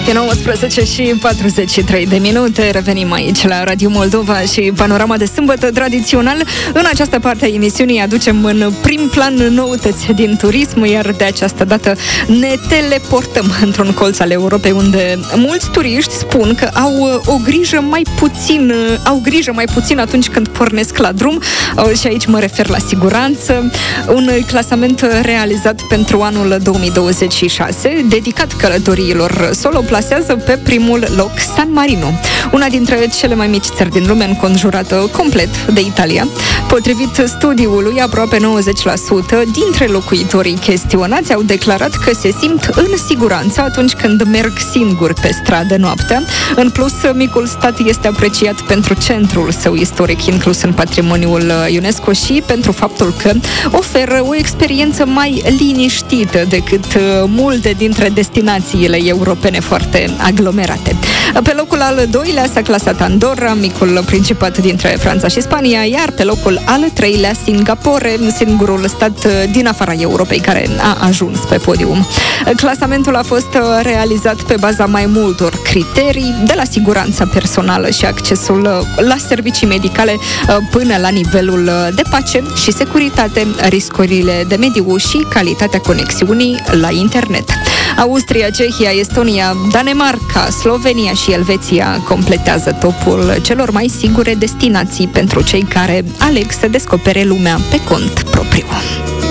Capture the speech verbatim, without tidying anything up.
E nouăsprezece și patruzeci și trei de minute. Revenim aici la Radio Moldova și Panorama de sâmbătă tradițional. În această parte a emisiunii aducem în prim plan noutăți din turism, iar de această dată ne teleportăm într-un colț al Europei unde mulți turiști spun că au o grijă mai puțin, au grijă mai puțin atunci când pornesc la drum și aici mă refer la siguranță. Un clasament realizat pentru anul două mii douăzeci și șase, dedicat călătoriilor solo, plasează pe primul loc San Marino, una dintre cele mai mici țări din lume, înconjurată complet de Italia. Potrivit studiului, aproape nouăzeci la sută dintre locuitorii chestionați au declarat că se simt în siguranță atunci când merg singuri pe stradă noaptea. În plus, micul stat este apreciat pentru centrul său istoric inclus în patrimoniul UNESCO și pentru faptul că oferă o experiență mai liniștită decât multe dintre destinațiile europene foarte aglomerate. Pe locul al doilea s-a clasat Andorra, micul principat dintre Franța și Spania, iar pe locul al treilea Singapore, singurul stat din afara Europei care a ajuns pe podium. Clasamentul a fost realizat pe baza mai multor criterii, de la siguranța personală și accesul la servicii medicale până la nivelul de pace și securitate, riscurile de mediu și calitatea conexiunii la internet. Austria, Cehia, Estonia, Danemarca, Slovenia și Elveția completează topul celor mai sigure destinații pentru cei care aleg să descopere lumea pe cont propriu.